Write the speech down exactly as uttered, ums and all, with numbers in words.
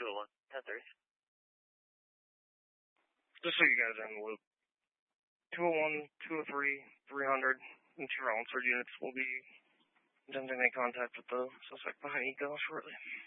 two oh one, ten thirty. Just so you guys are in the loop. two oh one, two oh three, three hundred, and two Rollinsford units will be attempting to make contact with the suspect behind Eco shortly.